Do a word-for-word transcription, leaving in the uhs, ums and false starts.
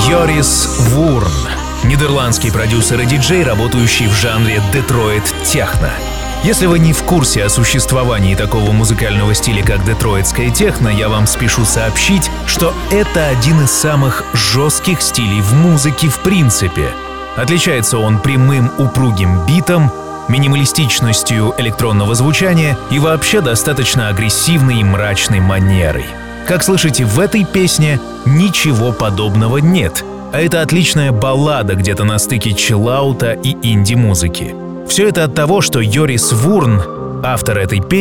Йорис Вурн, нидерландский продюсер и диджей, работающий в жанре детройт-техно. Если вы не в курсе о существовании такого музыкального стиля, как детройтская техно, я вам спешу сообщить, что это один из самых жестких стилей в музыке в принципе. Отличается он прямым упругим битом, минималистичностью электронного звучания и вообще достаточно агрессивной и мрачной манерой. Как слышите, в этой песне ничего подобного нет, а это отличная баллада где-то на стыке чиллаута и инди-музыки. Все это от того, что Йорис Вурн, автор этой песни,